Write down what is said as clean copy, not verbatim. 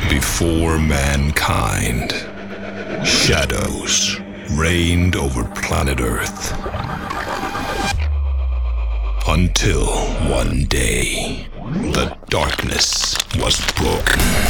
Before mankind, shadows reigned over planet Earth. Until one day, the darkness was broken.